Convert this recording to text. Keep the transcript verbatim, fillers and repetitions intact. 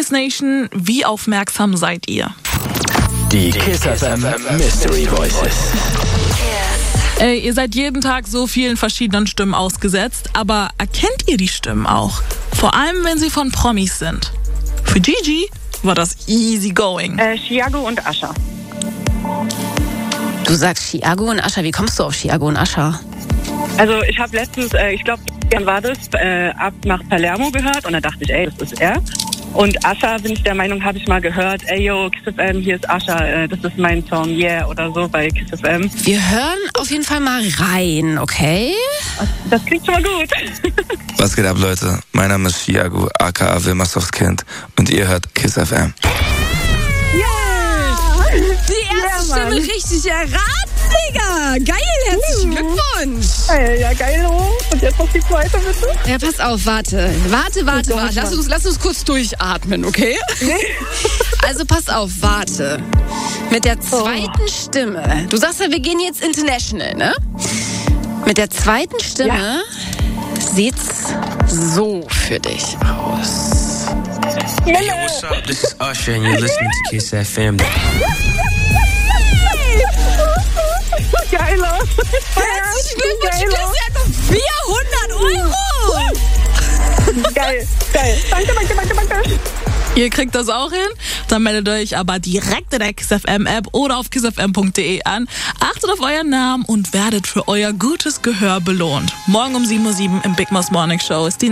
Kiss Nation, wie aufmerksam seid ihr? Die Kiss F M Mystery Voices. Ey, ihr seid jeden Tag so vielen verschiedenen Stimmen ausgesetzt, aber erkennt ihr die Stimmen auch? Vor allem, wenn sie von Promis sind. Für Gigi war das easy going. Äh, Chiago und Ascha. Du sagst Chiago und Ascha. Wie kommst du auf Chiago und Ascha? Also ich habe letztens, äh, ich glaube, wann war das, äh, ab nach Palermo gehört und da dachte ich, ey, das ist er. Und Ascha, bin ich der Meinung, habe ich mal gehört, ey yo, Kiss F M, hier ist Ascha, äh, das ist mein Song, yeah, oder so bei Kiss F M. Wir hören auf jeden Fall mal rein, okay? Das klingt schon mal gut. Was geht ab, Leute? Mein Name ist Chiago, aka Wilmersdorfs Kind, und ihr hört Kiss F M. Die erste Ja, Mann. Stimme richtig erraten, Digga! Geil, herzlichen Glückwunsch! Äh, ja, geil, oh. Und jetzt noch die zweite, bitte. Ja, pass auf, warte. Warte, warte, Oh Gott, warte. Lass uns, lass uns kurz durchatmen, okay? Also pass auf, warte. Mit der zweiten Stimme. Du sagst ja, wir gehen jetzt international, ne? Mit der zweiten Stimme sieht's so für dich aus. Hey, yo, what's up? This is Usher, and you're listening to Kiss F M. Geil, oh. Herzlichen Glückwunsch, Geil, du kriegst ja noch vierhundert Euro! Geil, geil. Danke, danke, danke, danke. Ihr kriegt das auch hin? Dann meldet euch aber direkt in der Kiss F M App oder auf kiss f m punkt d e an. Achtet auf euren Namen und werdet für euer gutes Gehör belohnt. Morgen um sieben Uhr sieben im Big Mouse Morning Show ist die